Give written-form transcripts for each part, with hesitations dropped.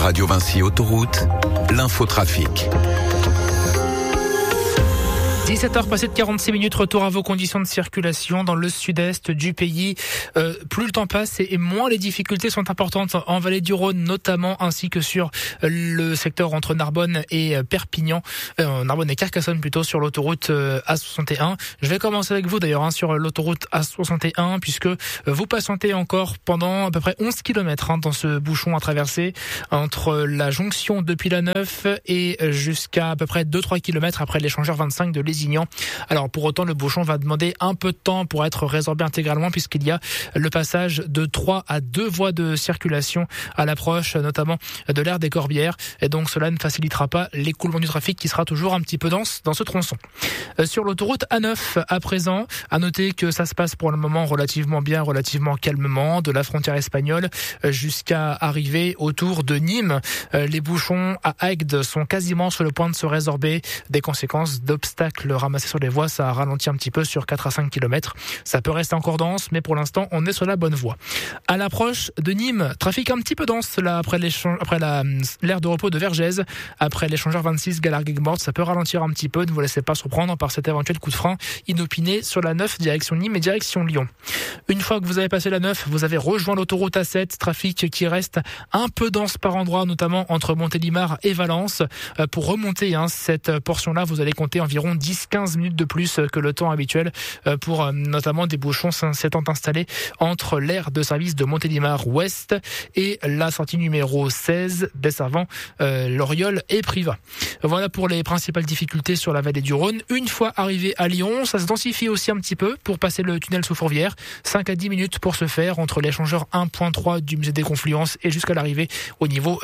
Radio Vinci Autoroute, l'infotrafic. 17h passées de 46 minutes, retour à vos conditions de circulation dans le sud-est du pays. Plus le temps passe et moins les difficultés sont importantes en vallée du Rhône notamment, ainsi que sur le secteur entre Narbonne et Perpignan, Narbonne et Carcassonne plutôt, sur l'autoroute A61. Je vais commencer avec vous d'ailleurs sur l'autoroute A61 puisque vous patientez encore pendant à peu près 11 km dans ce bouchon à traverser entre la jonction depuis la Neuf et jusqu'à à peu près 2-3 km après l'échangeur 25 de Lézignan. Alors pour autant, le bouchon va demander un peu de temps pour être résorbé intégralement puisqu'il y a le passage de 3 à 2 voies de circulation à l'approche notamment de l'aire des Corbières, et donc cela ne facilitera pas l'écoulement du trafic qui sera toujours un petit peu dense dans ce tronçon. Sur l'autoroute A9 à présent, à noter que ça se passe pour le moment relativement bien, relativement calmement, de la frontière espagnole jusqu'à arriver autour de Nîmes. Les bouchons à Agde sont quasiment sur le point de se résorber, des conséquences d'obstacles ramassés sur les voies. Ça a ralenti un petit peu sur 4 à 5 km. Ça peut rester encore dense, mais pour l'instant, on est sur la bonne voie. À l'approche de Nîmes, trafic un petit peu dense là après l'aire de repos de Vergès, après l'échangeur 26 Galargues-Mortes. Ça peut ralentir un petit peu. Ne vous laissez pas surprendre par cet éventuel coup de frein inopiné sur la 9 direction Nîmes et direction Lyon. Une fois que vous avez passé la 9, vous avez rejoint l'autoroute A7. Trafic qui reste un peu dense par endroits, notamment entre Montélimar et Valence. Pour remonter cette portion-là, vous allez compter environ 10-15 minutes de plus que le temps habituel pour notamment des bouchons s'étant installés entre l'aire de service de Montélimar Ouest et la sortie numéro 16 desservant Loriol et Privas. Voilà pour les principales difficultés sur la vallée du Rhône. Une fois arrivé à Lyon, ça se densifie aussi un petit peu pour passer le tunnel sous Fourvière. 5 à 10 minutes pour se faire entre l'échangeur 1.3 du musée des Confluences et jusqu'à l'arrivée au niveau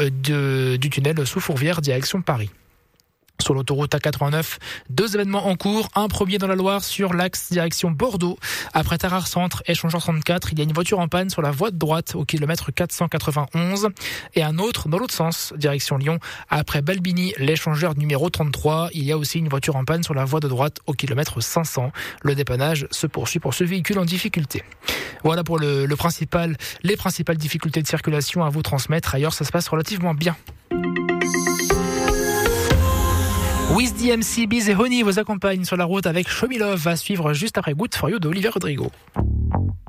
du tunnel sous Fourvière direction Paris. Sur l'autoroute A89, 2 événements en cours. Un premier dans la Loire sur l'axe direction Bordeaux. Après Tarare Centre, échangeur 34, il y a une voiture en panne sur la voie de droite au kilomètre 491. Et un autre dans l'autre sens, direction Lyon. Après Balbini, l'échangeur numéro 33, il y a aussi une voiture en panne sur la voie de droite au kilomètre 500. Le dépannage se poursuit pour ce véhicule en difficulté. Voilà pour les principales difficultés de circulation à vous transmettre. Ailleurs, ça se passe relativement bien. With DMC, Biz et Honey vous accompagnent sur la route avec Show Me Love, va suivre juste après Good For You de Olivia Rodrigo.